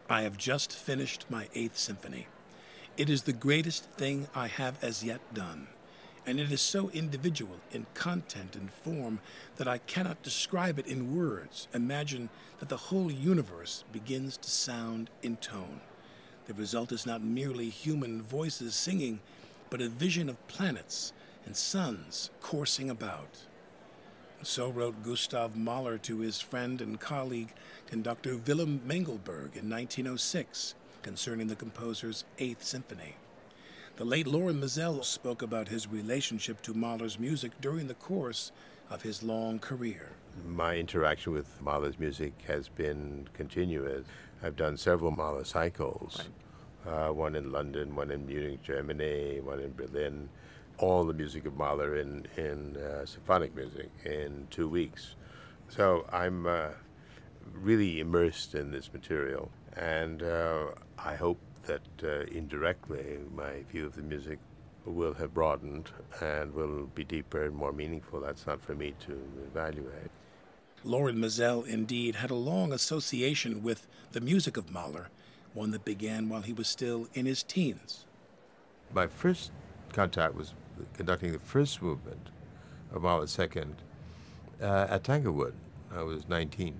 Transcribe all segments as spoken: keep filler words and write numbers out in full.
I have just finished my Eighth Symphony. It is the greatest thing I have as yet done, and it is so individual in content and form that I cannot describe it in words. Imagine that the whole universe begins to sound in tone. The result is not merely human voices singing, but a vision of planets and suns coursing about. So wrote Gustav Mahler to his friend and colleague, conductor Willem Mengelberg, in nineteen oh six, concerning the composer's Eighth Symphony. The late Lorin Maazel spoke about his relationship to Mahler's music during the course of his long career. My interaction with Mahler's music has been continuous. I've done several Mahler cycles, right. uh, one in London, one in Munich, Germany, one in Berlin. All the music of Mahler in, in uh, symphonic music in two weeks. So I'm uh, really immersed in this material, and uh, I hope that uh, indirectly my view of the music will have broadened and will be deeper and more meaningful. That's not for me to evaluate. Lorin Maazel indeed had a long association with the music of Mahler, one that began while he was still in his teens. My first contact was conducting the first movement of Mahler's Second uh, at Tanglewood. I was nineteen.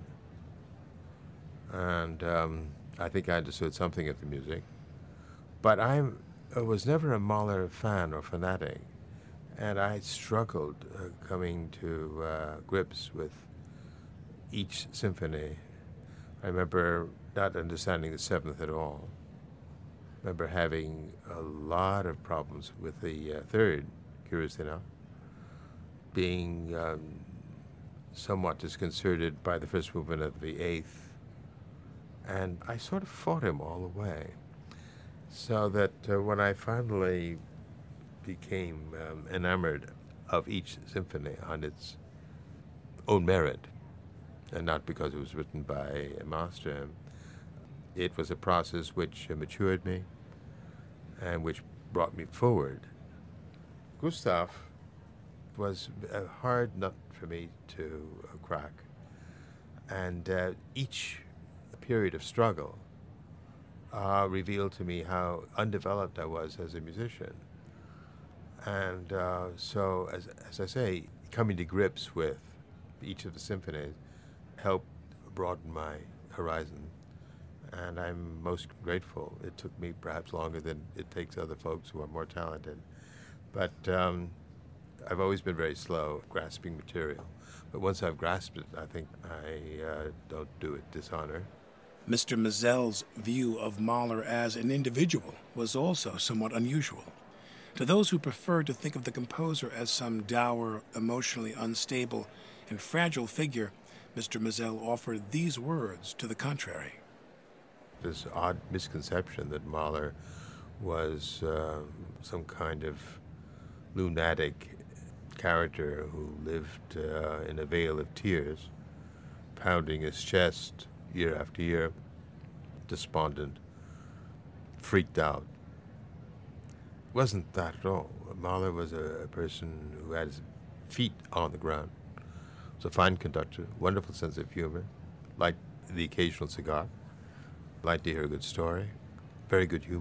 And um, I think I understood something of the music. But I'm, I was never a Mahler fan or fanatic. And I struggled uh, coming to uh, grips with each symphony. I remember not understanding the Seventh at all. I remember having a lot of problems with the uh, third, curiously enough, being um, somewhat disconcerted by the first movement of the Eighth, and I sort of fought him all the way. So that uh, when I finally became um, enamored of each symphony on its own merit, and not because it was written by a master, it was a process which uh, matured me and which brought me forward. Gustav was a hard nut for me to uh, crack, and uh, each period of struggle uh, revealed to me how undeveloped I was as a musician. And uh, so, as, as I say, coming to grips with each of the symphonies helped broaden my horizon. And I'm most grateful. It took me perhaps longer than it takes other folks who are more talented. But um, I've always been very slow grasping material. But once I've grasped it, I think I uh, don't do it dishonor. Mister Maazel's view of Mahler as an individual was also somewhat unusual. To those who prefer to think of the composer as some dour, emotionally unstable, and fragile figure, Mister Maazel offered these words to the contrary. This odd misconception that Mahler was uh, some kind of lunatic character who lived uh, in a vale of tears, pounding his chest year after year, despondent, freaked out. It wasn't that at all. Mahler was a, a person who had his feet on the ground, was a fine conductor, wonderful sense of humor, liked the occasional cigar, liked to hear a good story, very good humor.